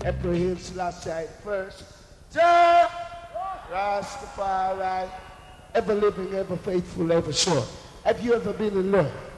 Emperor Haile Selassie first. Jah Rastafari, ever living, ever faithful, ever sure. Have you ever been in love?